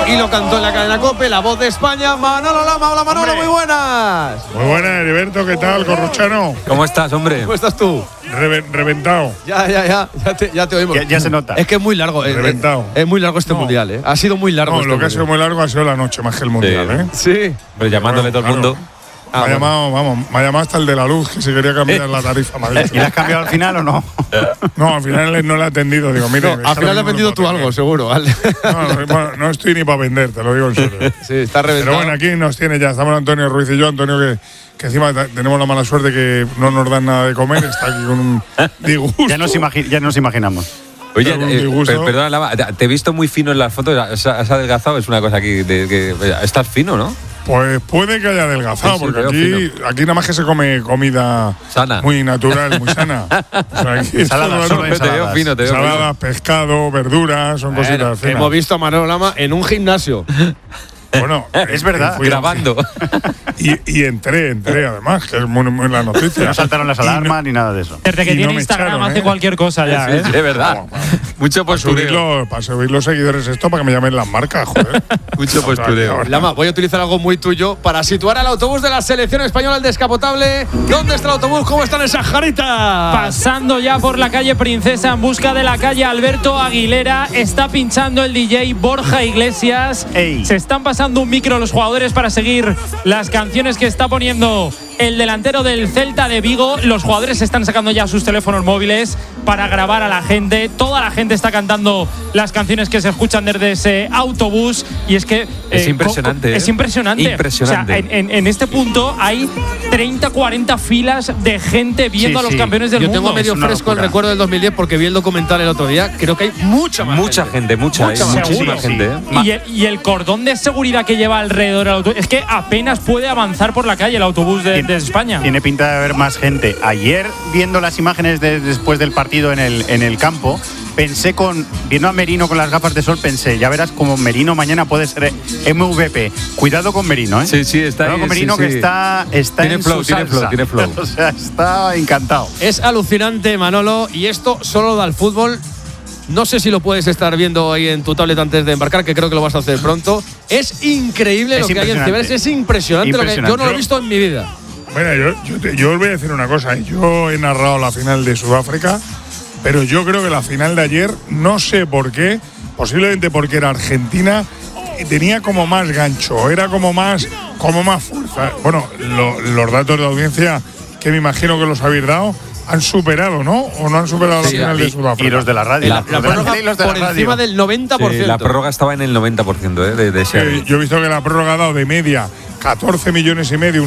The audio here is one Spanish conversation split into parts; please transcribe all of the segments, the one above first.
y lo cantó en la cadena COPE, la voz de España, Manolo Lama. Hola Manolo, muy buenas. Muy buenas, Heriberto, ¿qué tal, Corrochano? ¿Cómo estás, hombre? ¿Cómo estás tú? Reventado. Ya te oímos. Ya se nota. Es que es muy largo. Reventado. Es muy largo este mundial, ¿eh? Ha sido muy largo. No, lo que ha sido muy largo ha sido la noche más que el mundial, ¿eh? Sí. Pero llamándole todo el mundo. Me ha llamado hasta el de la luz, que si quería cambiar la tarifa. ¿Y la has cambiado al final o no? No, al final no le he atendido. Digo, mire, al final le has vendido tú algo, seguro. No estoy ni para vender, te lo digo en serio. Sí, está reventado. Pero bueno, aquí nos tiene ya. Estamos Antonio Ruiz y yo. Antonio, que encima tenemos la mala suerte que no nos dan nada de comer. Está aquí con un disgusto. Ya nos imaginamos. Oye, perdona, Lama, te he visto muy fino en las fotos. ¿Has adelgazado? Es una cosa aquí estás fino, ¿no? Pues puede que haya adelgazado, Sí, porque aquí nada más que se come comida sana, muy natural, muy sana. O sea, aquí ensaladas, pescado, verduras, son cositas finas. Hemos visto a Manolo Lama en un gimnasio. Bueno, es verdad. Grabando. Y entré además, que es muy la noticia. No saltaron las alarmas ni nada de eso. Desde que tiene Instagram hace cualquier cosa ya, sí, de verdad. Mucho postureo. Para subir los seguidores esto, para que me llamen las marcas, joder. Mucho postureo. Lama, voy a utilizar algo muy tuyo para situar al autobús de la selección española, el descapotable. ¿Dónde está el autobús? ¿Cómo están esas jaritas? Pasando ya por la calle Princesa en busca de la calle Alberto Aguilera. Está pinchando el DJ Borja Iglesias. Ey. Se están pasando un micro los jugadores para seguir las canciones que está poniendo el delantero del Celta de Vigo. Los jugadores están sacando ya sus teléfonos móviles para grabar a la gente. Toda la gente está cantando las canciones que se escuchan desde ese autobús. Y es que es impresionante. Es impresionante. O sea, en este punto hay 30, 40 filas de gente viendo a los campeones del mundo. Yo tengo medio fresco el recuerdo del 2010 porque vi el documental el otro día. Creo que hay muchísima gente. Muchísima gente. Y el cordón de seguridad que lleva alrededor del autobús es que apenas puede avanzar por la calle el autobús de España. Tiene pinta de haber más gente. Ayer, viendo las imágenes después del partido en el campo, pensé viendo a Merino con las gafas de sol, pensé, ya verás como Merino mañana puede ser MVP. Cuidado con Merino, ¿eh? Sí, está Cuidado ahí. con Merino, que está tiene en flow, su salsa. tiene flow. O sea, está encantado. Es alucinante, Manolo, y esto solo da al fútbol. No sé si lo puedes estar viendo ahí en tu tablet antes de embarcar, que creo que lo vas a hacer pronto. Es increíble lo que hay en Ciberes, es impresionante. Yo no lo he visto en mi vida. Mira, yo os voy a decir una cosa. Yo he narrado la final de Sudáfrica, pero yo creo que la final de ayer, no sé por qué, posiblemente porque era Argentina, y tenía como más gancho, era como más fuerza. Bueno, los datos de audiencia, que me imagino que los habéis dado, han superado, ¿no? ¿O no han superado la final de Sudáfrica? Y los de la radio. La prórroga por encima del 90%. Sí, la prórroga estaba en el 90% de ese. Yo he visto que la prórroga ha dado de media 14 millones y medio, un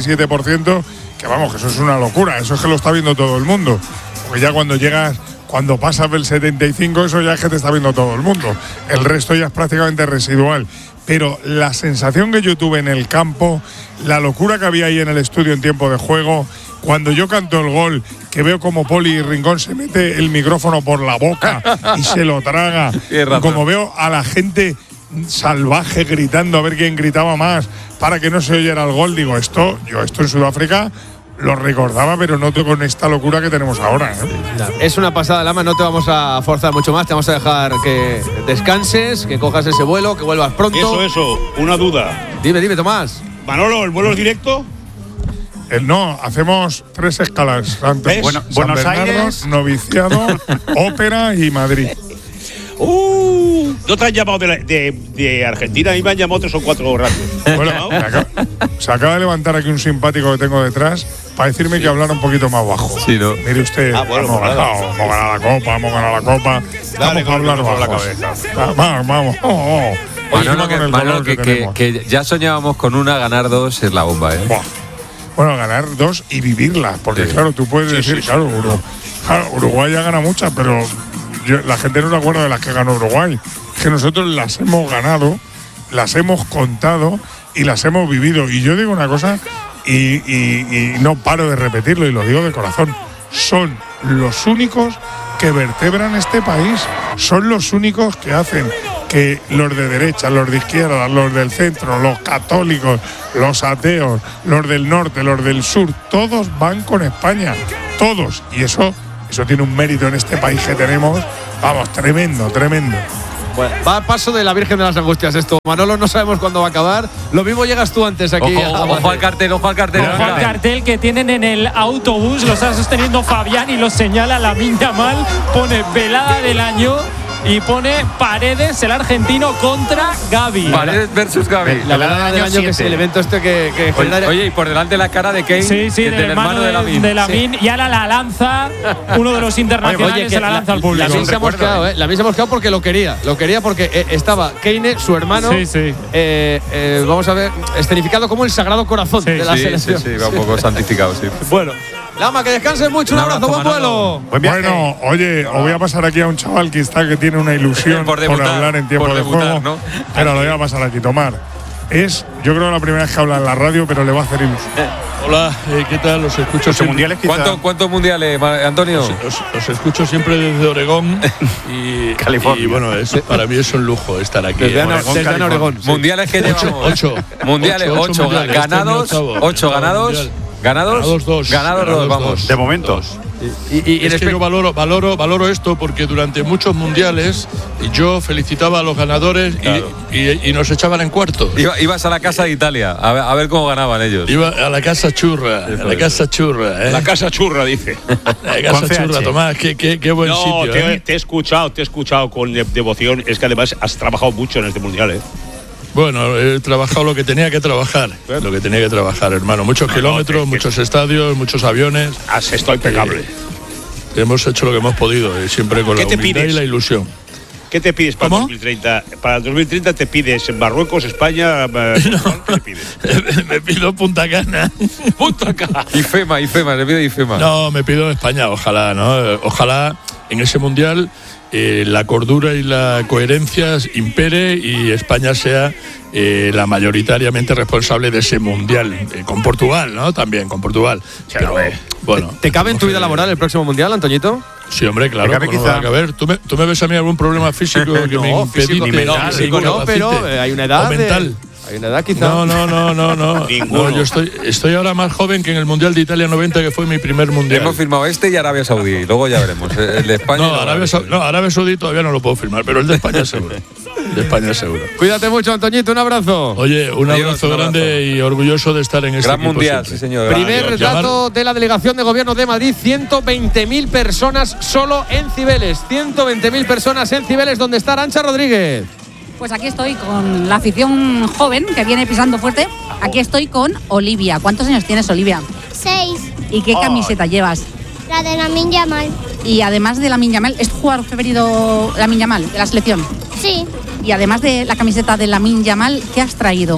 77%, que vamos, que eso es una locura. Eso es que lo está viendo todo el mundo. Porque ya cuando pasas del 75, eso ya es que te está viendo todo el mundo. El resto ya es prácticamente residual. Pero la sensación que yo tuve en el campo, la locura que había ahí en el estudio en tiempo de juego, cuando yo canto el gol, que veo como Poli Rincón se mete el micrófono por la boca y se lo traga, y como veo a la gente salvaje gritando a ver quién gritaba más para que no se oyera el gol, digo, esto en Sudáfrica lo recordaba, pero no con esta locura que tenemos ahora, ¿eh? Es una pasada, Lama, no te vamos a forzar mucho más, te vamos a dejar que descanses, que cojas ese vuelo, que vuelvas pronto. Eso, una duda. Dime, Tomás. Manolo, ¿el vuelo es directo? No, hacemos 3 escalas antes. Buenos Bernardo, Aires, Noviciado, Ópera y Madrid. ¿No te han llamado de Argentina? A mí me han llamado 3 o 4 ratos. Bueno, se acaba de levantar aquí un simpático que tengo detrás para decirme que hablara un poquito más bajo. Sí, ¿no? Mire usted, hemos ganado la copa. Dale, vamos a hablar con la bajos. cabeza. Vamos. Manolo, que ya soñábamos con una, ganar 2 es la bomba, ¿eh? Bueno, ganar 2 y vivirla, porque claro, tú puedes decir, claro, Uruguay ya gana muchas, pero la gente no se acuerda de las que ganó Uruguay. Que nosotros las hemos ganado, las hemos contado y las hemos vivido. Y yo digo una cosa y no paro de repetirlo y lo digo de corazón. Son los únicos que vertebran este país. Son los únicos que hacen que los de derecha, los de izquierda, los del centro, los católicos, los ateos, los del norte, los del sur, todos van con España. Todos. Y eso tiene un mérito en este país que tenemos. Vamos, tremendo. Bueno, va a paso de la Virgen de las Angustias esto. Manolo, no sabemos cuándo va a acabar. Lo mismo llegas tú antes aquí. Ojo al cartel, ojo al cartel. Ojo al cartel que tienen en el autobús, lo está sosteniendo Fabián y lo señala Lamine Yamal. Pone velada del año y pone Paredes, el argentino, contra Gavi. Paredes versus Gavi. La velada del año, que es el evento este que genera. Oye, y por delante la cara de Kane, sí, del hermano de Lamine. Y ahora la lanza uno de los internacionales, se la lanza al público. Lamine se ha mosqueado, Lamine se ha mosqueado porque lo quería porque estaba Kane, su hermano, vamos a ver, escenificado como el Sagrado Corazón de la selección. Sí, va un poco santificado, sí. Bueno, Lama, que descanses mucho, un abrazo, buen vuelo. Bueno, oye, os voy a pasar aquí a un chaval que tiene una ilusión por hablar en tiempo de juego, ¿no? Pero lo voy a pasar aquí, Tomar. Yo creo, la primera vez que habla en la radio, pero le va a hacer ilusión. Hola, ¿qué tal? Los escucho siempre. ¿Cuántos mundiales, Antonio? Os escucho siempre desde Oregón y California. Y bueno, para mí es un lujo estar aquí. Desde Oregón. Mundiales que llevamos. 8. Mundiales, 8 ganados. 8 ganados. Ganados 2. Ganados 2, vamos. De momento. Y es que yo valoro esto porque durante muchos mundiales yo felicitaba a los ganadores y nos echaban en cuartos. Ibas a la casa de Italia a ver cómo ganaban ellos. Iba a la casa churra, La casa churra, dice. La casa churra, Tomás, qué buen sitio. Te he escuchado con devoción. Es que además has trabajado mucho en este mundial, Bueno, he trabajado lo que tenía que trabajar. Hermano. Muchos kilómetros, muchos estadios, muchos aviones. Has estado impecable. Hemos hecho lo que hemos podido, siempre con la humildad y la ilusión. ¿Qué te pides para el 2030? Para el 2030 te pides Marruecos, España. ¿Qué te pides? Me pido Punta Cana. Punta Cana. IFEMA, le pido IFEMA. No, me pido España, ojalá, ¿no? Ojalá en ese mundial la cordura y la coherencia impere y España sea la mayoritariamente responsable de ese mundial. Con Portugal, ¿no? También, con Portugal. Pero, bueno, ¿Te cabe en tu vida laboral el próximo mundial, Antoñito? Sí, hombre, claro. A ver, ¿tú me ves a mí algún problema físico que me impedite? Físico no, pero hay una edad. O mental. Hay una edad quizá. No. Yo estoy ahora más joven que en el Mundial de Italia 90, que fue mi primer mundial. Hemos firmado y Arabia Saudí. Luego ya veremos. El de España. Arabia Saudí todavía no lo puedo firmar, pero el de España seguro. Cuídate mucho, Antoñito. Un abrazo. Oye, un abrazo grande y orgulloso de estar en este gran equipo mundial, siempre. sí, señor. Primer dato de la Delegación de Gobierno de Madrid: 120.000 personas solo en Cibeles. 120.000 personas en Cibeles, donde está Arantxa Rodríguez. Pues aquí estoy con la afición joven que viene pisando fuerte. Aquí estoy con Olivia. ¿Cuántos años tienes, Olivia? 6. ¿Y qué camiseta llevas? La de Lamine Yamal. Y además de Lamine Yamal, ¿es tu jugador preferido Lamine Yamal de la selección? Sí. Y además de la camiseta de Lamine Yamal, ¿qué has traído?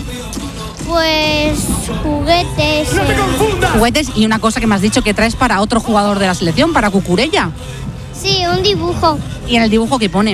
Pues juguetes. Juguetes y una cosa que me has dicho que traes para otro jugador de la selección, para Cucurella. Sí, un dibujo. ¿Y en el dibujo qué pone?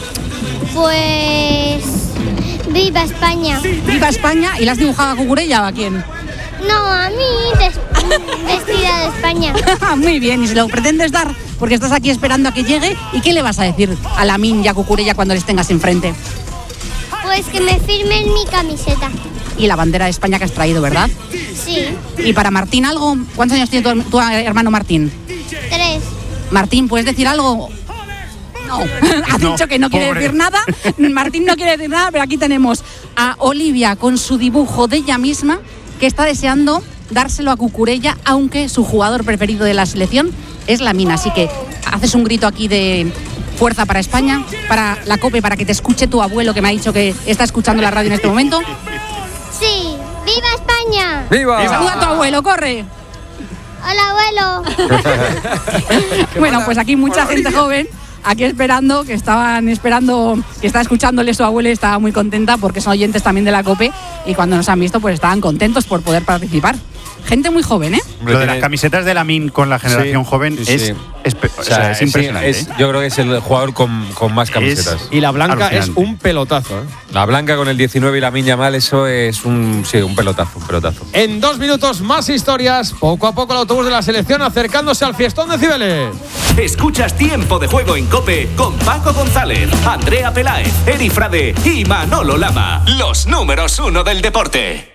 Pues ¡Viva España! ¡Viva España! ¿Y la has dibujado a Cucurella o a quién? No, a mí, vestida de España. Muy bien, ¿y se lo pretendes dar? Porque estás aquí esperando a que llegue. ¿Y qué le vas a decir a Lamine y a Cucurella cuando les tengas enfrente? Pues que me firmen mi camiseta. Y la bandera de España que has traído, ¿verdad? Sí. ¿Y para Martín algo? ¿Cuántos años tiene tu hermano Martín? 3. Martín, ¿puedes decir algo? No, ha dicho que no quiere decir nada. Martín no quiere decir nada, pero aquí tenemos a Olivia con su dibujo de ella misma, que está deseando dárselo a Cucurella, aunque su jugador preferido de la selección es Lamine. Así que haces un grito aquí de fuerza para España, para la COPE, para que te escuche tu abuelo, que me ha dicho que está escuchando la radio en este momento. Sí, ¡viva España! ¡Viva! Saluda a tu abuelo, corre. Hola, abuelo. Bueno, pues aquí mucha gente joven, aquí esperando, que está escuchándole su abuelo y estaba muy contenta porque son oyentes también de la COPE y cuando nos han visto pues estaban contentos por poder participar. Gente muy joven, ¿eh? Lo de las camisetas de Lamine con la generación joven es impresionante. Yo creo que es el jugador con más camisetas. Y la blanca es un pelotazo, ¿eh? La blanca con el 19 y Lamine Yamal, eso es un pelotazo. En 2 minutos más historias. Poco a poco el autobús de la selección acercándose al fiestón de Cibeles. Escuchas Tiempo de Juego en COPE con Paco González, Andrea Peláez, Eri Frade y Manolo Lama. Los números 1 del deporte.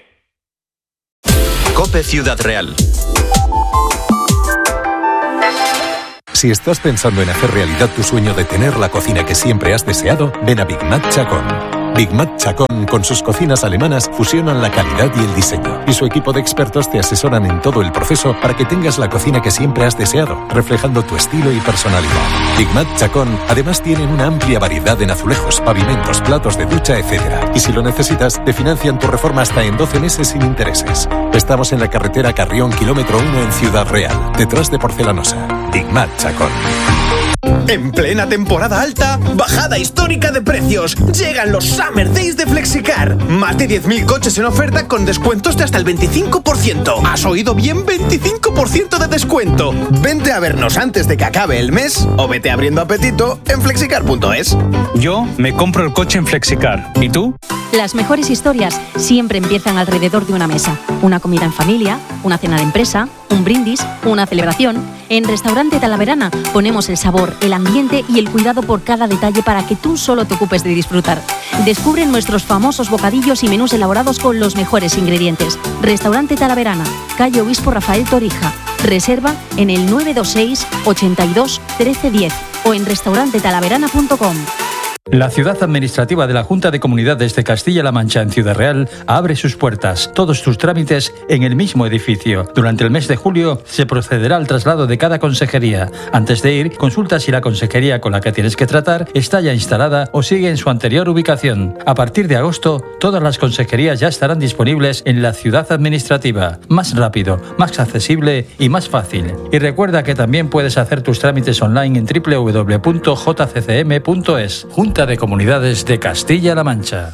COPE Ciudad Real. Si estás pensando en hacer realidad tu sueño de tener la cocina que siempre has deseado, ven a Big Mac Chacón. Big Mac Chacón, con sus cocinas alemanas, fusionan la calidad y el diseño. Y su equipo de expertos te asesoran en todo el proceso para que tengas la cocina que siempre has deseado, reflejando tu estilo y personalidad. Big Mac Chacón, además, tienen una amplia variedad en azulejos, pavimentos, platos de ducha, etc. Y si lo necesitas, te financian tu reforma hasta en 12 meses sin intereses. Estamos en la carretera Carrión, kilómetro 1 en Ciudad Real, detrás de Porcelanosa. Big Mac Chacón. En plena temporada alta, bajada histórica de precios. Llegan los Summer Days de Flexicar. Más de 10.000 coches en oferta con descuentos de hasta el 25%. ¿Has oído bien? 25% de descuento. Vente a vernos antes de que acabe el mes o vete abriendo apetito en flexicar.es. Yo me compro el coche en Flexicar. ¿Y tú? Las mejores historias siempre empiezan alrededor de una mesa. Una comida en familia, una cena de empresa, un brindis, una celebración. En Restaurante Talaverana ponemos el sabor, el ambiente y el cuidado por cada detalle para que tú solo te ocupes de disfrutar. Descubre nuestros famosos bocadillos y menús elaborados con los mejores ingredientes. Restaurante Talaverana, calle Obispo Rafael Torija. Reserva en el 926 82 1310 o en restaurantetalaverana.com. La ciudad administrativa de la Junta de Comunidades de Castilla-La Mancha en Ciudad Real abre sus puertas. Todos tus trámites en el mismo edificio. Durante el mes de julio se procederá al traslado de cada consejería. Antes de ir, consulta si la consejería con la que tienes que tratar está ya instalada o sigue en su anterior ubicación. A partir de agosto, todas las consejerías ya estarán disponibles en la ciudad administrativa. Más rápido, más accesible y más fácil. Y recuerda que también puedes hacer tus trámites online en www.jccm.es. Junta de Comunidades de Castilla-La Mancha.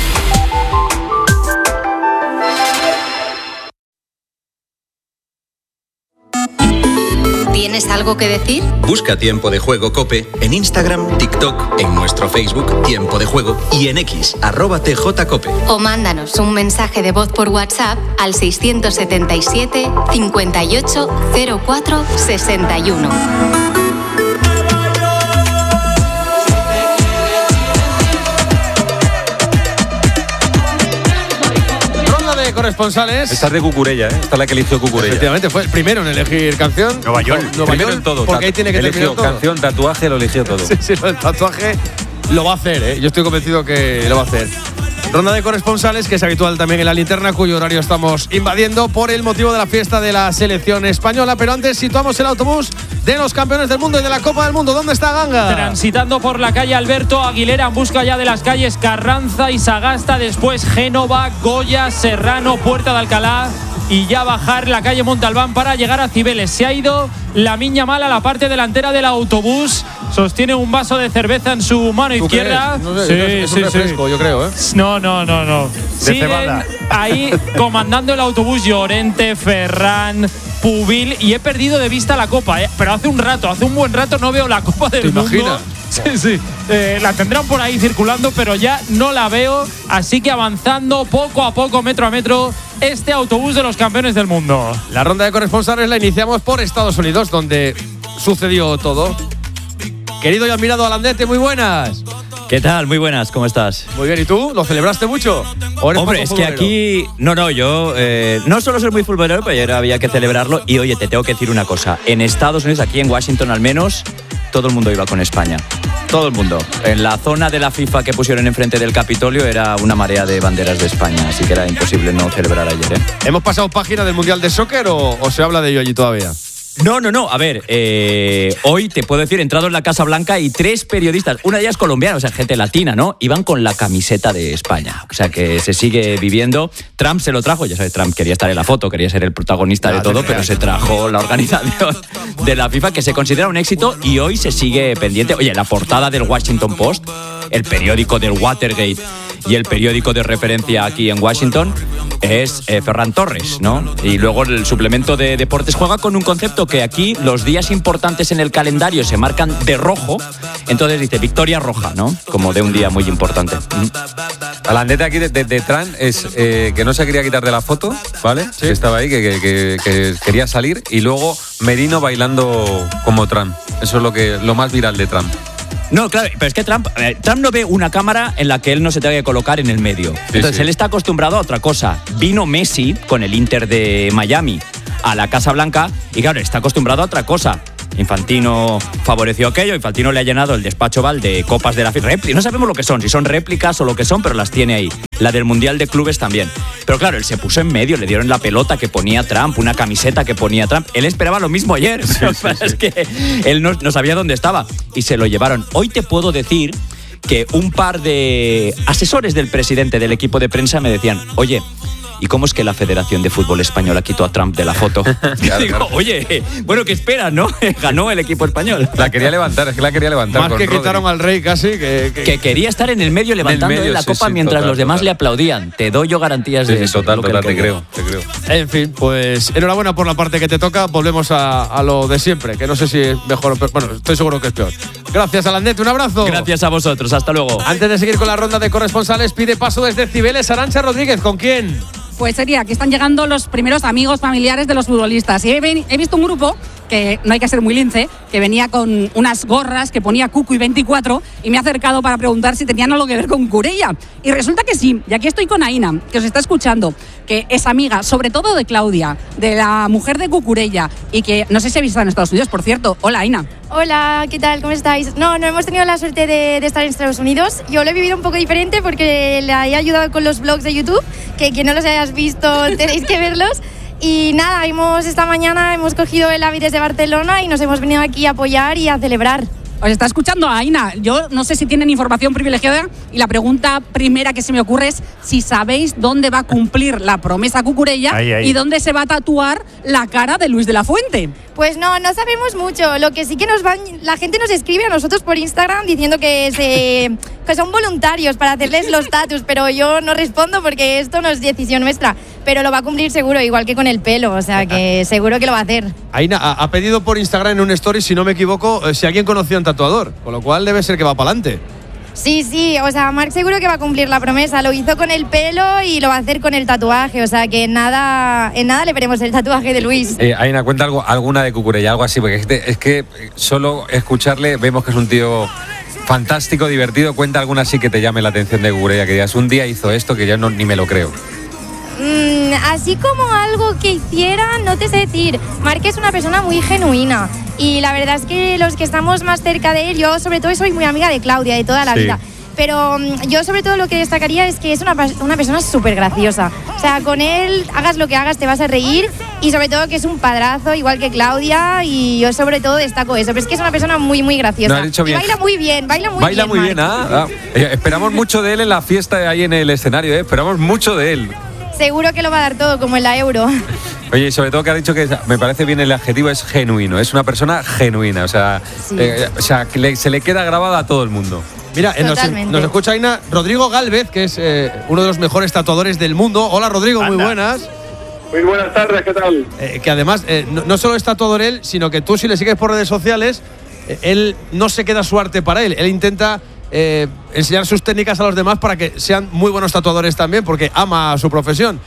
¿Tienes algo que decir? Busca Tiempo de Juego COPE en Instagram, TikTok, en nuestro Facebook Tiempo de Juego y en X, @TJCope. O mándanos un mensaje de voz por WhatsApp al 677 58 04 61. Corresponsales. Esta es de Cucurella, ¿eh? Esta es la que eligió Cucurella. Efectivamente, fue el primero en elegir canción. Nueva York. Primero en todo. Porque ahí tiene que eligió terminar todo. Canción, tatuaje, lo eligió todo. Sí, el tatuaje lo va a hacer, ¿eh? Yo estoy convencido que lo va a hacer. Ronda de corresponsales, que es habitual también en la linterna, cuyo horario estamos invadiendo por el motivo de la fiesta de la selección española. Pero antes situamos el autobús de los campeones del mundo y de la Copa del Mundo. ¿Dónde está Ganga? Transitando por la calle Alberto Aguilera en busca ya de las calles Carranza y Sagasta, después Génova, Goya, Serrano, Puerta de Alcalá y ya bajar la calle Montalbán para llegar a Cibeles. Se ha ido Lamiñ Yamal a la parte delantera del autobús. Sostiene un vaso de cerveza en su mano izquierda. No sé, es un refresco, yo creo, ¿eh? No. Siguen ahí comandando el autobús Llorente, Ferran, Pubil, y he perdido de vista la copa, ¿eh? Pero hace un buen rato no veo la Copa del Mundo. ¿Te imaginas? Sí. La tendrán por ahí circulando, pero ya no la veo. Así que avanzando poco a poco, metro a metro, este autobús de los campeones del mundo. La ronda de corresponsales la iniciamos por Estados Unidos, donde sucedió todo. Querido y admirado Alandete, muy buenas. ¿Qué tal? Muy buenas, ¿cómo estás? Muy bien, ¿y tú? ¿Lo celebraste mucho? Hombre, es que aquí… No, yo no solo soy muy futbolero, pero ayer había que celebrarlo. Y oye, te tengo que decir una cosa. En Estados Unidos, aquí en Washington al menos, todo el mundo iba con España. Todo el mundo. En la zona de la FIFA que pusieron enfrente del Capitolio era una marea de banderas de España. Así que era imposible no celebrar ayer, ¿eh? ¿Hemos pasado página del Mundial de Soccer o se habla de ello allí todavía? No. A ver, hoy te puedo decir, he entrado en la Casa Blanca y 3 periodistas, una de ellas colombiana, o sea, gente latina, ¿no? Iban con la camiseta de España. O sea, que se sigue viviendo. Trump se lo trajo, ya sabes, Trump quería estar en la foto, quería ser el protagonista de todo, pero se trajo la organización de la FIFA, que se considera un éxito y hoy se sigue pendiente. Oye, la portada del Washington Post, el periódico del Watergate y el periódico de referencia aquí en Washington, es Ferran Torres, ¿no? Y luego el suplemento de deportes juega con un concepto que aquí los días importantes en el calendario se marcan de rojo, entonces dice victoria roja, ¿no? Como de un día muy importante. Alandete aquí de Trump es que no se quería quitar de la foto, ¿vale? Sí. Que estaba ahí, que quería salir, y luego Merino bailando como Trump. Eso es lo más viral de Trump. No, claro, pero es que Trump no ve una cámara en la que él no se tenga que colocar en el medio. Entonces él está acostumbrado a otra cosa. Vino Messi con el Inter de Miami a la Casa Blanca y claro, está acostumbrado a otra cosa. Infantino favoreció aquello, Infantino le ha llenado el despacho Val de copas de la FIFA. No sabemos lo que son, si son réplicas o lo que son, pero las tiene ahí. La del Mundial de Clubes también. Pero claro, él se puso en medio, le dieron la pelota que ponía Trump, una camiseta que ponía Trump. Él esperaba lo mismo ayer, es que él no sabía dónde estaba y se lo llevaron. Hoy te puedo decir que un par de asesores del presidente del equipo de prensa me decían, oye, ¿y cómo es que la Federación de Fútbol Española quitó a Trump de la foto? Digo, oye, bueno, ¿qué esperas, no? Ganó el equipo español. La quería levantar, es que la quería levantar. Más que Rodri. quitaron al rey casi. Que quería estar en el medio levantando la copa mientras los demás le aplaudían. Te doy yo garantías de eso. Total, te creo. En fin, pues enhorabuena por la parte que te toca. Volvemos a lo de siempre, que no sé si es mejor o peor. Bueno, estoy seguro que es peor. Gracias, Alandete, un abrazo. Gracias a vosotros, hasta luego. Antes de seguir con la ronda de corresponsales, pide paso desde Cibeles Arantxa Rodríguez. ¿Con quién? Pues sería que están llegando los primeros amigos familiares de los futbolistas. Y he visto un grupo, que no hay que ser muy lince, que venía con unas gorras que ponía Cucu y 24 y me ha acercado para preguntar si tenían algo que ver con Cucurella. Y resulta que sí. Y aquí estoy con Aina, que os está escuchando, que es amiga, sobre todo de Claudia, de la mujer de Cucurella, y que no sé si habéis estado en Estados Unidos, por cierto. Hola, Aina. Hola, ¿qué tal? ¿Cómo estáis? No hemos tenido la suerte de estar en Estados Unidos. Yo lo he vivido un poco diferente porque le he ayudado con los vlogs de YouTube, que quien no los hayas visto tenéis que verlos. Y nada, esta mañana hemos cogido el AVI desde Barcelona y nos hemos venido aquí a apoyar y a celebrar. Os está escuchando Aina. Yo no sé si tienen información privilegiada y la pregunta primera que se me ocurre es si sabéis dónde va a cumplir la promesa Cucurella y dónde se va a tatuar la cara de Luis de la Fuente. Pues no sabemos mucho. Lo que sí que la gente nos escribe a nosotros por Instagram diciendo que son voluntarios para hacerles los tatus, pero yo no respondo porque esto no es decisión nuestra. Pero lo va a cumplir seguro, igual que con el pelo, o sea que seguro que lo va a hacer. Aina ha pedido por Instagram en un story, si no me equivoco, si alguien conocía a un tatuador, con lo cual debe ser que va para adelante. Sí, o sea, Marc seguro que va a cumplir la promesa. Lo hizo con el pelo y lo va a hacer con el tatuaje, o sea que en nada le veremos el tatuaje de Luis. Aina, cuenta alguna de Cucurella, algo así, porque es que solo escucharle vemos que es un tío fantástico, divertido. Cuenta alguna así que te llame la atención de Cucurella, que digas, un día hizo esto que ya ni me lo creo. Así como algo que hiciera, no te sé decir. Marc es una persona muy genuina y la verdad es que los que estamos más cerca de él, yo sobre todo soy muy amiga de Claudia de toda la vida, pero yo sobre todo lo que destacaría es que es una persona súper graciosa. O sea, con él hagas lo que hagas te vas a reír y sobre todo que es un padrazo igual que Claudia y yo sobre todo destaco eso, pero es que es una persona muy muy graciosa. Y baila muy bien, baila muy bien. Esperamos mucho de él en la fiesta ahí en el escenario, esperamos mucho de él. Seguro que lo va a dar todo, como en la Euro. Oye, y sobre todo que ha dicho que me parece bien el adjetivo, es genuino, es una persona genuina, o sea, que se le queda grabada a todo el mundo. Mira, nos escucha Aina Rodrigo Gálvez, que es uno de los mejores tatuadores del mundo. Hola Rodrigo, muy buenas. Muy buenas tardes, ¿qué tal? Que además, no solo es tatuador él, sino que tú si le sigues por redes sociales, él no se queda su arte para él, él intenta enseñar sus técnicas a los demás para que sean muy buenos tatuadores también, porque ama su profesión.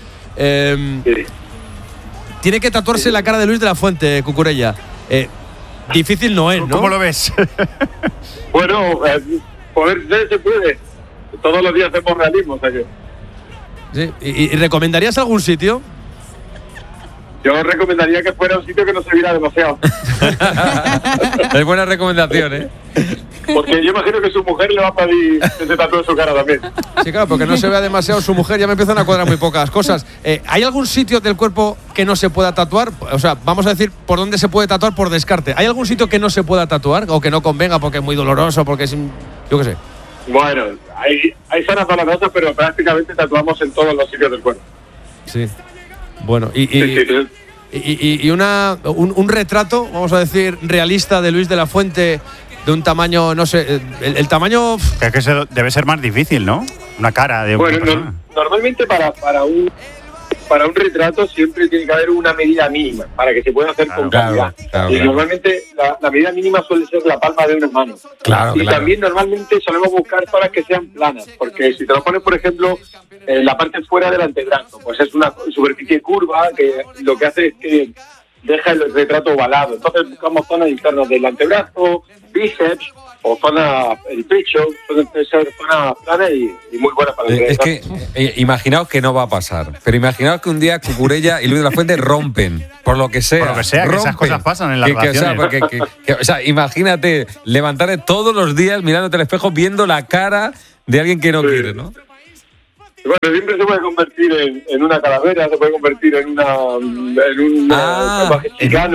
Tiene que tatuarse la cara de Luis de la Fuente, Cucurella. Difícil no es, ¿no? ¿Cómo lo ves? Bueno, poder ser se puede. Todos los días hacemos realismo, o sea que… Sí. ¿Y recomendarías algún sitio? Yo recomendaría que fuera un sitio que no se viera demasiado. Es buena recomendación, ¿eh? Porque yo imagino que su mujer le va a pedir que se tatúe su cara también. Sí, claro, porque no se vea demasiado su mujer, ya me empiezan a cuadrar muy pocas cosas. ¿Hay algún sitio del cuerpo que no se pueda tatuar? O sea, vamos a decir por dónde se puede tatuar por descarte. ¿Hay algún sitio que no se pueda tatuar o que no convenga porque es muy doloroso, porque es… yo qué sé? Bueno, hay zonas dolorosas, pero prácticamente tatuamos en todos los sitios del cuerpo. Sí. Bueno, y un retrato, vamos a decir, realista de Luis de la Fuente, de un tamaño, no sé, el tamaño… Es que debe ser más difícil, ¿no? Una cara de una persona. Normalmente para un retrato siempre tiene que haber una medida mínima para que se pueda hacer con calidad. Y normalmente la medida mínima suele ser la palma de una mano. También normalmente solemos buscar zonas que sean planas, porque si te lo pones, por ejemplo, la parte fuera del antebrazo, pues es una superficie curva que lo que hace es que deja el retrato ovalado. Entonces buscamos zonas internas del antebrazo, bíceps o el pecho, suelen ser zonas planas y muy buenas para el retrato. Es que imaginaos que no va a pasar, pero imaginaos que un día Cucurella y Luis de la Fuente rompen, por lo que sea. Por lo que sea, que esas cosas pasan en las relaciones. O sea, imagínate levantarte todos los días mirándote al espejo viendo la cara de alguien que no quiere, ¿no? Bueno, siempre se puede convertir en una calavera, se puede convertir en un salvaje chicano.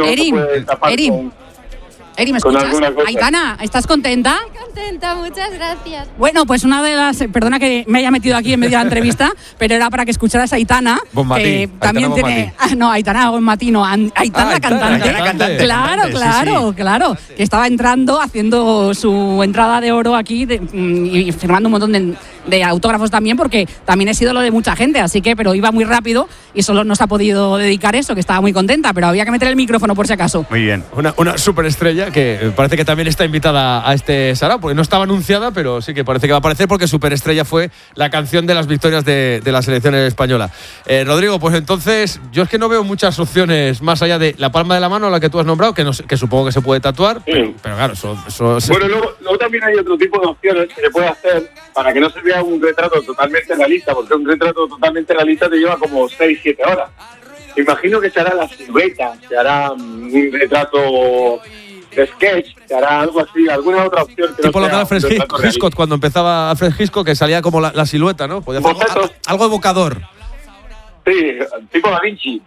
Eri, ¿me escuchas? Aitana, ¿estás contenta? Contenta, muchas gracias. Bueno, pues una de las... Perdona que me haya metido aquí en medio de la entrevista, pero era para que escucharas a Aitana, que también tiene... No, Aitana Bonmatí, no, Aitana la cantante. Claro, que estaba entrando, haciendo su entrada de oro aquí y firmando un montón de autógrafos también, porque también es ídolo de mucha gente, así que, pero iba muy rápido y solo nos ha podido dedicar eso, que estaba muy contenta, pero había que meter el micrófono por si acaso. Muy bien. Una superestrella que parece que también está invitada a este Sarao, porque no estaba anunciada, pero sí que parece que va a aparecer, porque superestrella fue la canción de las victorias de la selección española. Rodrigo, pues entonces yo es que no veo muchas opciones más allá de la palma de la mano, la que tú has nombrado, que supongo que se puede tatuar, pero claro, eso Bueno, luego también hay otro tipo de opciones que se puede hacer para que no se vea un retrato totalmente realista, porque un retrato totalmente realista te lleva como 6-7 horas. Imagino que se hará la silueta, se hará un retrato de sketch, se hará algo así, alguna otra opción que tipo no lo de Alfred Hitchcock, cuando empezaba Alfred Hitchcock, que salía como la silueta, ¿no? Podía hacer algo evocador. Sí, tipo Da Vinci.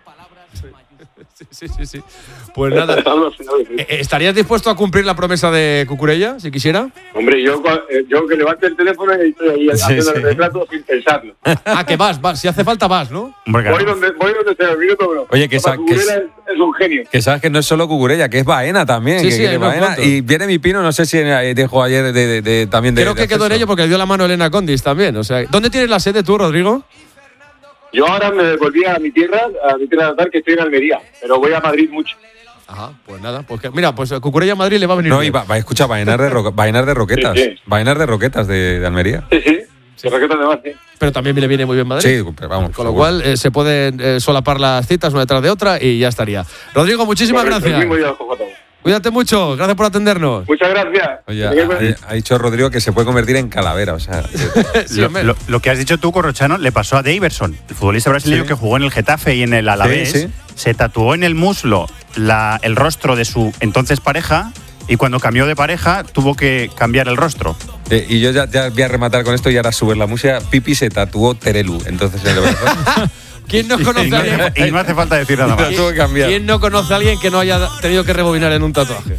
Sí. Pues nada. ¿Estarías dispuesto a cumplir la promesa de Cucurella, si quisiera? Hombre, yo que levante el teléfono y estoy ahí haciendo el retrato sin pensarlo. Que vas, si hace falta vas, ¿no? Voy donde se me olvide todo. Oye, que sabes es un genio. Que sabes que no es solo Cucurella, que es Baena también. Sí, Baena. Y viene mi Pino, no sé si dejó ayer también de... Creo que quedó en ello porque le dio la mano a Elena Condis también. O sea, ¿dónde tienes la sede tú, Rodrigo? Yo ahora me volví a mi tierra natal, que estoy en Almería, pero voy a Madrid mucho. Ajá, pues nada, pues mira, pues Cucurella a Madrid le va a venir. No, y escucha, Baenar de Roquetas. Sí. Baenar de Roquetas de Almería. Sí, Roquetas de más, sí. Pero también le viene muy bien Madrid. Sí, pero vamos. Con lo cual se pueden solapar las citas una detrás de otra y ya estaría. Rodrigo, muchísimas gracias. Cuídate mucho, gracias por atendernos. Muchas gracias. Oye, ha dicho Rodrigo que se puede convertir en calavera, o sea. Lo que has dicho tú, Corrochano, le pasó a Daverson, el futbolista brasileño que jugó en el Getafe y en el Alavés. Sí. Se tatuó en el muslo el rostro de su entonces pareja y cuando cambió de pareja tuvo que cambiar el rostro. Y yo ya voy a rematar con esto y ahora subir la música. Pipi se tatuó Terelu, entonces en el brazo. ¿Quién no conoce a alguien? Y no hace falta decir nada más. ¿Quién no conoce a alguien que no haya tenido que rebobinar en un tatuaje?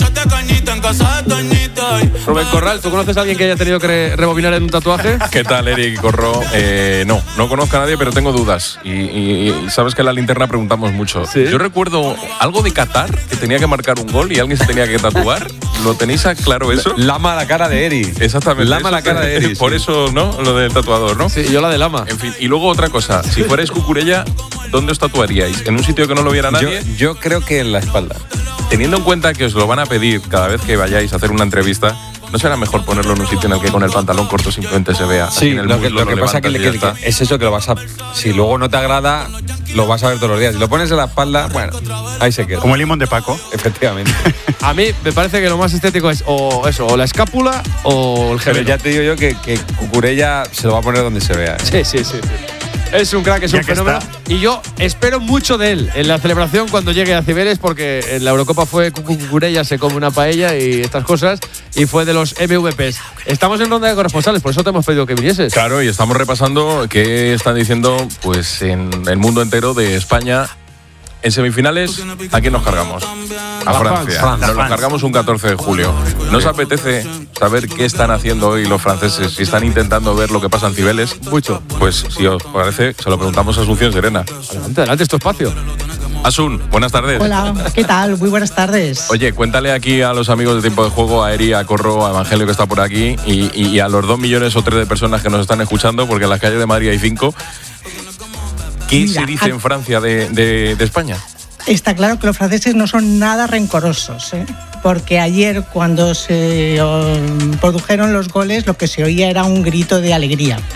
Rubén Corral, ¿tú conoces a alguien que haya tenido que rebobinar en un tatuaje? ¿Qué tal, Eric Corro? No conozco a nadie, pero tengo dudas. Y sabes que en la linterna preguntamos mucho. ¿Sí? Yo recuerdo algo de Qatar, que tenía que marcar un gol y alguien se tenía que tatuar. ¿Lo tenéis claro eso? Lama la cara de Eri. Exactamente. Lama la cara de Eri. Por eso, ¿no? Lo del tatuador, ¿no? Sí, yo la de Lama. En fin, y luego otra cosa. Si fuerais Cucurella, ¿dónde os tatuaríais? ¿En un sitio que no lo viera nadie? Yo creo que en la espalda. Teniendo en cuenta que os lo van a pedir cada vez que vayáis a hacer una entrevista, ¿no será mejor ponerlo en un sitio en el que con el pantalón corto simplemente se vea? Sí, lo que pasa que es eso, que lo vas a... Si luego no te agrada, lo vas a ver todos los días. Si lo pones en la espalda, bueno, ahí se queda. Como el limón de Paco. Efectivamente. A mí me parece que lo más estético es o la escápula o el gemelo. Pero ya te digo yo que Cucurella se lo va a poner donde se vea. Sí. Es un crack, es un fenómeno. Y yo espero mucho de él en la celebración cuando llegue a Ciberes, porque en la Eurocopa fue Cucurella, se come una paella y estas cosas, y fue de los MVPs. Estamos en ronda de corresponsales, por eso te hemos pedido que vinieses. Claro, y estamos repasando qué están diciendo pues en el mundo entero de España. En semifinales, ¿a quién nos cargamos? A Francia. Nos lo cargamos un 14 de julio. ¿Nos apetece saber qué están haciendo hoy los franceses? Si están intentando ver lo que pasa en Cibeles. Mucho. Pues si os parece, se lo preguntamos a Asunción Serena. Adelante, es tu espacio. Asun, buenas tardes. Hola, ¿qué tal? Muy buenas tardes. Oye, cuéntale aquí a los amigos de Tiempo de Juego, a Eri, a Corro, a Evangelio que está por aquí y a los 2 millones o 3 de personas que nos están escuchando, porque en las calles de Madrid hay 5. ¿Qué se dice en Francia de España? Está claro que los franceses no son nada rencorosos, porque ayer cuando se produjeron los goles lo que se oía era un grito de alegría.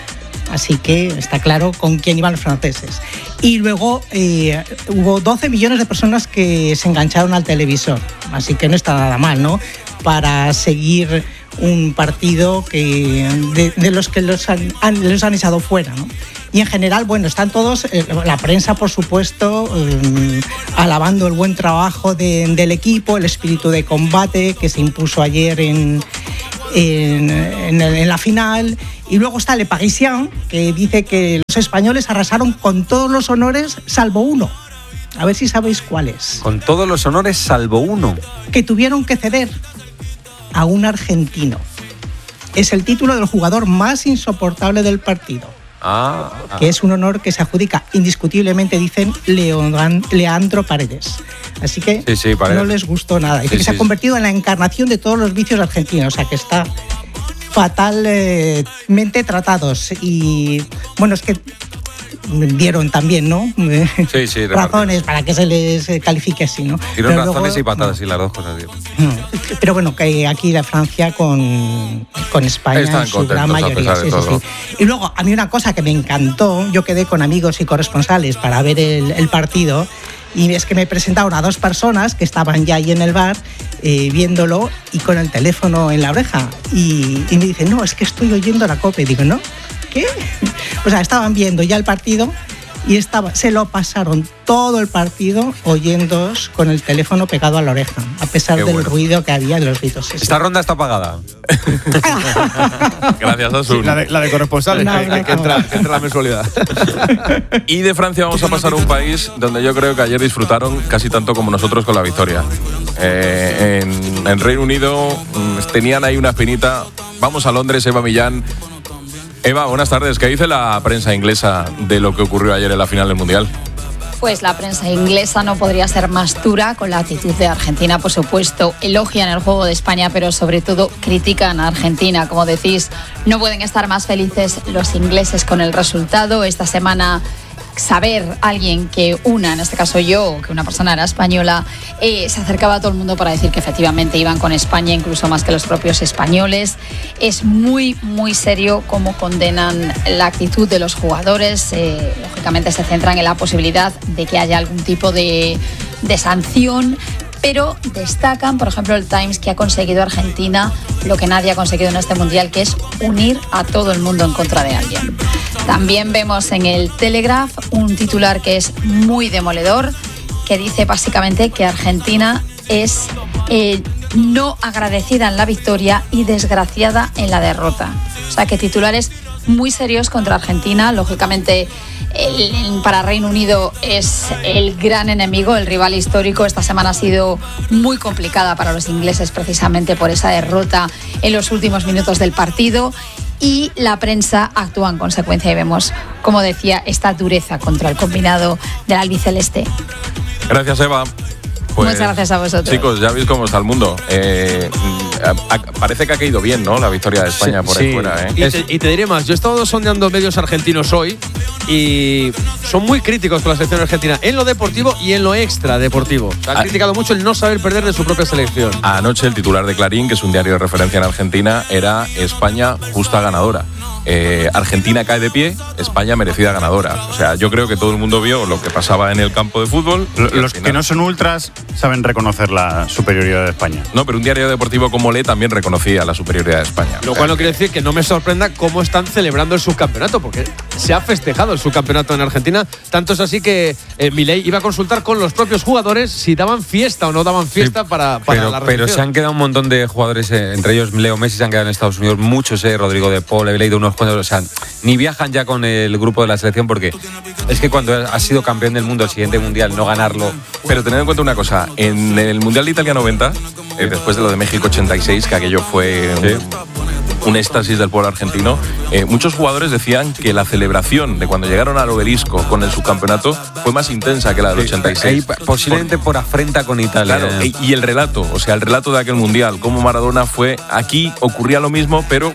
Así que está claro con quién iban los franceses. Y luego hubo 12 millones de personas que se engancharon al televisor. Así que no está nada mal, ¿no? Para seguir un partido de los que los han echado fuera, ¿no? Y en general, bueno, están todos, la prensa, por supuesto, alabando el buen trabajo del equipo, el espíritu de combate que se impuso ayer en la final. Y luego está Le Parisien, que dice que los españoles arrasaron con todos los honores, salvo uno. A ver si sabéis cuál es. Con todos los honores, salvo uno. Que tuvieron que ceder a un argentino. Es el título del jugador más insoportable del partido. Que es un honor que se adjudica indiscutiblemente, dicen, Leandro Paredes. Así que no les gustó nada. Dice que se ha convertido en la encarnación de todos los vicios argentinos, o sea que está fatalmente tratados. Y bueno, es que dieron también, ¿no? Razones para que se les califique así, ¿no? Dieron razones y patadas, y las dos cosas. Pero bueno, que aquí la Francia con España en su gran mayoría. Sí. Y luego, a mí una cosa que me encantó, yo quedé con amigos y corresponsales para ver el partido, y es que me presentaron a 2 personas que estaban ya ahí en el bar viéndolo y con el teléfono en la oreja. Y me dicen, no, es que estoy oyendo la COPE. Y digo, ¿no? ¿Qué? O sea, estaban viendo ya el partido y se lo pasaron todo el partido oyendo con el teléfono pegado a la oreja, a pesar del ruido que había de los gritos. Esta ronda está apagada. Gracias, Asun. Sí, la de corresponsal, que entra la mensualidad. Y de Francia vamos a pasar a un país donde yo creo que ayer disfrutaron casi tanto como nosotros con la victoria. En Reino Unido tenían ahí una espinita. Vamos a Londres, Eva Millán. Eva, buenas tardes. ¿Qué dice la prensa inglesa de lo que ocurrió ayer en la final del Mundial? Pues la prensa inglesa no podría ser más dura con la actitud de Argentina, por supuesto. Elogian el juego de España, pero sobre todo critican a Argentina. Como decís, no pueden estar más felices los ingleses con el resultado. Esta semana, saber alguien que en este caso yo, que una persona era española, se acercaba a todo el mundo para decir que efectivamente iban con España, incluso más que los propios españoles. Es muy, muy serio cómo condenan la actitud de los jugadores. Lógicamente se centran en la posibilidad de que haya algún tipo de sanción, pero destacan, por ejemplo, el Times, que ha conseguido Argentina lo que nadie ha conseguido en este Mundial, que es unir a todo el mundo en contra de alguien. También vemos en el Telegraph un titular que es muy demoledor, que dice básicamente que Argentina es no agradecida en la victoria y desgraciada en la derrota. O sea, que titulares muy serios contra Argentina. Lógicamente, para Reino Unido es el gran enemigo, el rival histórico. Esta semana ha sido muy complicada para los ingleses precisamente por esa derrota en los últimos minutos del partido. Y la prensa actúa en consecuencia y vemos, como decía, esta dureza contra el combinado del albiceleste. Gracias, Eva. Pues, muchas gracias a vosotros. Chicos, ya veis cómo está el mundo. Parece que ha caído bien, ¿no? La victoria de España por ahí fuera. Y te diré más, yo he estado sondeando medios argentinos hoy y son muy críticos con la selección argentina en lo deportivo y en lo extradeportivo. Han criticado mucho el no saber perder de su propia selección. Anoche el titular de Clarín, que es un diario de referencia en Argentina, era España justa ganadora. Argentina cae de pie, España merecida ganadora. O sea, yo creo que todo el mundo vio lo que pasaba en el campo de fútbol. Los que no son ultras saben reconocer la superioridad de España. No, pero un diario deportivo como Le también reconocía la superioridad de España. Lo cual no quiere decir que no me sorprenda cómo están celebrando el subcampeonato, porque se ha festejado el subcampeonato en Argentina. Tanto es así que Milei iba a consultar con los propios jugadores si daban fiesta o no daban fiesta para la recepción. Pero se han quedado un montón de jugadores, entre ellos Leo Messi, se han quedado en Estados Unidos, muchos, Rodrigo de Paul, he leído unos cuantos, o sea, ni viajan ya con el grupo de la selección, porque es que cuando has sido campeón del mundo, el siguiente mundial, no ganarlo. Pero tened en cuenta una cosa, en el Mundial de Italia 90, después de lo de México 86, que aquello fue un éxtasis del pueblo argentino, muchos jugadores decían que la celebración de cuando llegaron al obelisco con el subcampeonato fue más intensa que la del 86. Posiblemente por afrenta con Italia. Claro, y el relato, o sea, el relato de aquel mundial, cómo Maradona fue aquí, ocurría lo mismo, pero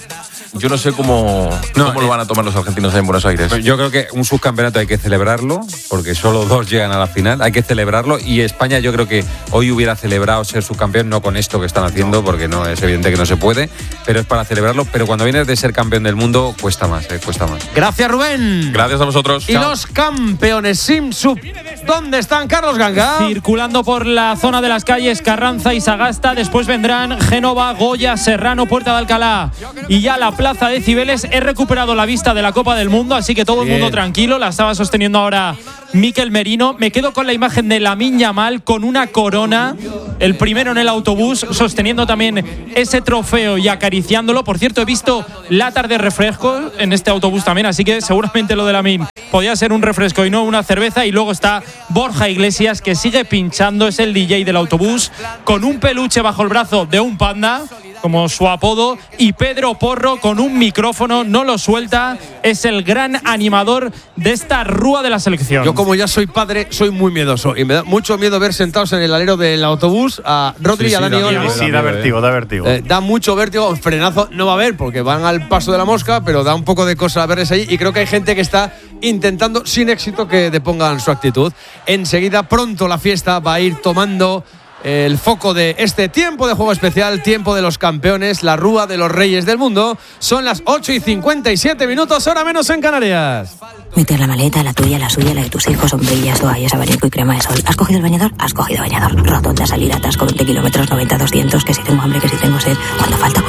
yo no sé cómo lo van a tomar los argentinos en Buenos Aires. Yo creo que un subcampeonato hay que celebrarlo, porque solo 2 llegan a la final, hay que celebrarlo, y España yo creo que hoy hubiera celebrado ser subcampeón, no con esto que están haciendo, porque no es evidente que no se puede, pero es para celebrarlo. Pero cuando vienes de ser campeón del mundo, cuesta más. Gracias, Rubén. Gracias a vosotros. Y los campeones Simsub, ¿dónde están, Carlos Ganga? Circulando por la zona de las calles Carranza y Sagasta, después vendrán Génova, Goya, Serrano, Puerta de Alcalá y ya la Plaza de Cibeles. He recuperado la vista de la Copa del Mundo, así que todo el mundo tranquilo. La estaba sosteniendo ahora Mikel Merino. Me quedo con la imagen de Lamine Yamal con una corona, el primero en el autobús, sosteniendo también ese trofeo y acariciándolo. Por cierto, he visto latas de refresco en este autobús también, así que seguramente lo de Lamine podía ser un refresco y no una cerveza. Y luego está Borja Iglesias, que sigue pinchando, es el DJ del autobús, con un peluche bajo el brazo de un panda, como su apodo, y Pedro Porro con un micrófono, no lo suelta, es el gran animador de esta rúa de la selección. Yo, como ya soy padre, soy muy miedoso y me da mucho miedo ver sentados en el alero del autobús a Rodri y a Dani Olmo. Sí, da vértigo. Da mucho vértigo, frenazo no va a haber porque van al paso de la mosca, pero da un poco de cosa verles ahí, y creo que hay gente que está intentando sin éxito que depongan su actitud. Enseguida, pronto la fiesta va a ir tomando el foco de este tiempo de juego especial, tiempo de los campeones, la rúa de los reyes del mundo. Son las 8:57, hora menos en Canarias. Meter la maleta, la tuya, la suya, la de tus hijos, sombrillas, toallas, abanico y crema de sol. ¿Has cogido el bañador? Has cogido bañador. Rotonda, salida, atasco, 20 kilómetros, 90, 200, que si tengo hambre, que si tengo sed. ¿Cuánto falta?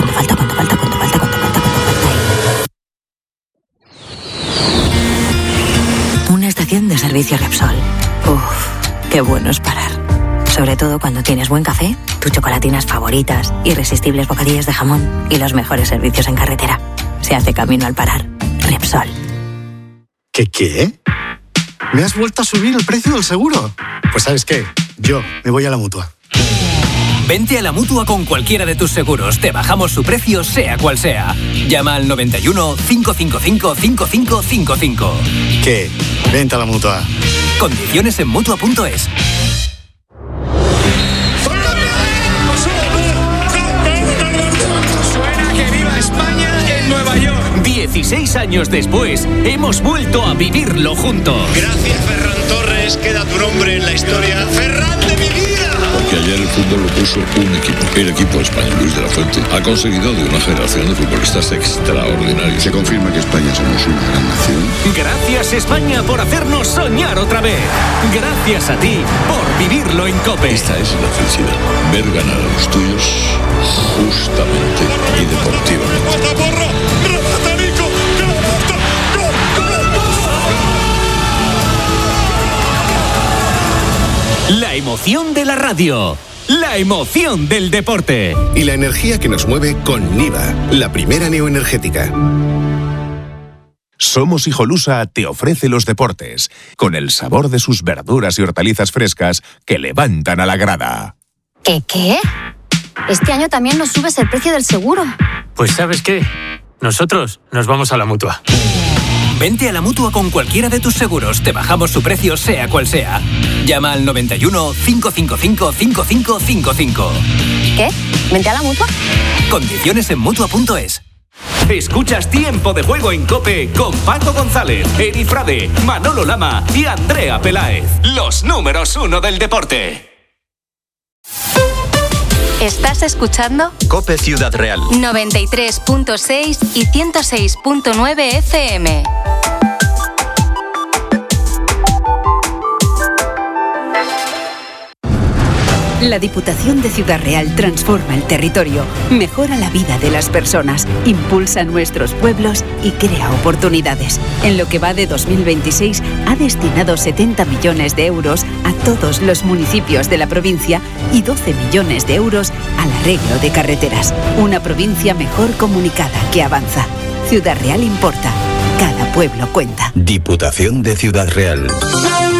Una estación de servicio Repsol. Uf, qué bueno es parar. Sobre todo cuando tienes buen café, tus chocolatinas favoritas, irresistibles bocadillos de jamón y los mejores servicios en carretera. Se hace camino al parar. Repsol. ¿Qué? ¿Me has vuelto a subir el precio del seguro? Pues ¿sabes qué? Yo me voy a la Mutua. Vente a la Mutua con cualquiera de tus seguros. Te bajamos su precio, sea cual sea. Llama al 91 555 5555. ¿Qué? Vente a la Mutua. Condiciones en Mutua.es. Suena que viva España en Nueva York. 16 años después, hemos vuelto a vivirlo juntos. Gracias, Ferran Torres. Queda tu nombre en la historia. ¡Ferran de mi vida! Porque ayer el fútbol lo puso un equipo. El equipo de España, Luis de la Fuente, ha conseguido de una generación de futbolistas extraordinarios. Se confirma que España somos una gran nación. Gracias, España, por hacernos soñar otra vez. Gracias a ti por vivirlo en COPE. Esta es la felicidad. Ver ganar a los tuyos justamente y deportivamente. La emoción de la radio. La emoción del deporte. Y la energía que nos mueve con Niva, la primera neoenergética. Somos Hijolusa te ofrece los deportes, con el sabor de sus verduras y hortalizas frescas que levantan a la grada. ¿Qué? Este año también nos subes el precio del seguro. Pues ¿sabes qué? Nosotros nos vamos a la Mutua. Vente a la Mutua con cualquiera de tus seguros. Te bajamos su precio, sea cual sea. Llama al 91 555 5555. ¿Qué? ¿Vente a la Mutua? Condiciones en Mutua.es. Escuchas Tiempo de Juego en COPE con Paco González, Eri Frade, Manolo Lama y Andrea Peláez. Los números 1 del deporte. ¿Estás escuchando? COPE Ciudad Real. 93.6 y 106.9 FM. La Diputación de Ciudad Real transforma el territorio, mejora la vida de las personas, impulsa nuestros pueblos y crea oportunidades. En lo que va de 2026, ha destinado 70 millones de euros a todos los municipios de la provincia y 12 millones de euros al arreglo de carreteras. Una provincia mejor comunicada que avanza. Ciudad Real importa. Cada pueblo cuenta. Diputación de Ciudad Real.